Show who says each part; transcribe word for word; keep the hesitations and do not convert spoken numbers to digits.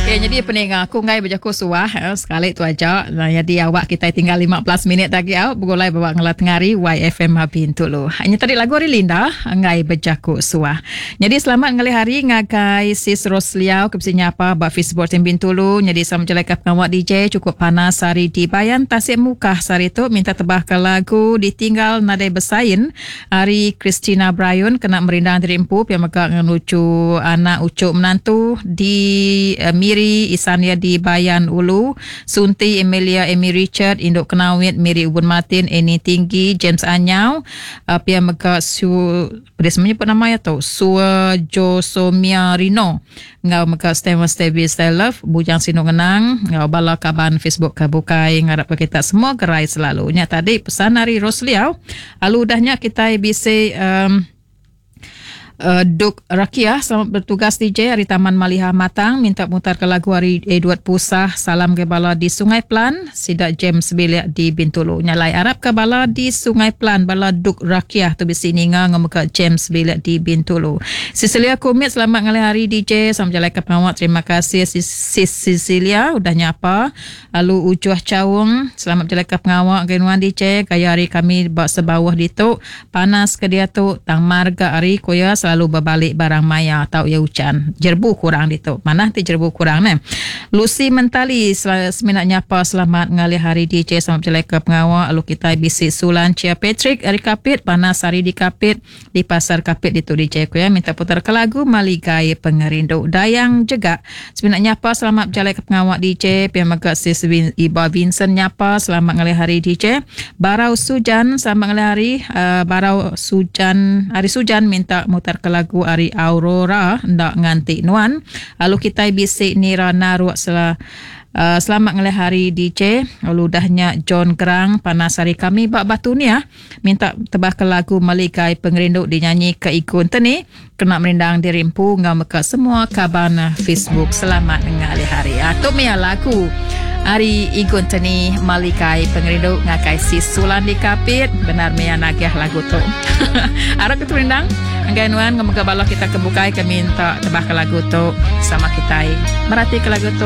Speaker 1: Okay, jadi pendengar aku ngai berjaku suah eh, sekali tu aja. Nah, jadi awak kita tinggal lima belas minit lagi awak bergolai bawa ngelat ngari Y F M Habin Tulu. Hanya tadi lagu hari Linda ngai berjaku suah. Jadi selamat ngali hari ngagai sis Rosliau kepsinya apa bak Facebook Habin Tulu. Jadi sama jelekap ngawak D J cukup panas hari di Bayan Tasik Mukah sari tu minta tebah ke lagu ditinggal nadai bersain hari Christina Bryan kena merindang diri empu yang megak ngelucu anak ucuk menantu di uh, Miri Isania di Bayan Ulu, Sunti Emilia Amy Richard, Induk Kenawit Miri Ubun Martin, Eni Tinggi, James Anyau, uh, pia megak su boleh menyebut nama ya tau, Sua Josomia Rino, ngau megak Steven Stevie Style Love, Bujang Sino Ngenang, ngau bala kaban Facebook kabukai, ngarap kita semua gerai selalu. Nya tadi pesan hari Rosliau, alu udahnya kita bisa um, Uh, Duk Rakia selamat bertugas D J hari Taman Maliha Matang minta mutar ke lagu hari Edward Pusah salam ke bala di Sungai Pelan sidak James Biliak di Bintulu nyalai Arab ke bala di Sungai Pelan bala Duk Rakia tu bisi ninga ngemuka James Biliak di Bintulu. Cecilia Kumit selamat ngalih hari D J sama jalai ke pengawak terima kasih Sis Cecilia udah nyapa lalu Ujuah Cawung selamat jalai ke pengawak genuan D J gaya hari kami bak sebawah dituk panas ke dia tu tang marga hari koya selalu berbalik barang maya atau ya hujan jerbu kurang itu mana ti jerbu kurang ne. Lucy Mentali seminat nyapa selamat ngalih hari D J selamat jelek ke pengawal lalu kita bisi Sulan Cia Patrick hari Kapit panas hari di Kapit di pasar Kapit itu D J ku ya minta putar ke lagu Maligai Pengerindu Dayang Jegak seminat nyapa selamat jelek ke pengawal D J pia megak sis Iba Vincent nyapa selamat ngalih hari D J Barau Sujan selamat ngalih hari uh, Barau Sujan hari Sujan minta mutar ke lagu Ari Aurora ndak nganti nuan lalu kita bisik Nira Naruak sel, uh, selamat ngelih hari D J lalu dahnya John Kerang panas hari kami bak batu ni ya minta tebah ke lagu Maligai Pengerindu dinyanyi ke ikun teni kena merindang dirimpu ngau meka semua kaban Facebook selamat ngelih hari atau mia lagu Hari Igun Teni Maligai Pengerindu ngakai sis Sulan di Kapit benar mea nagiah lagu tu arah keturindang angganuan ngemuka balok kita kebukai ke minta tebah ke lagu tu sama kita merhati ke lagu tu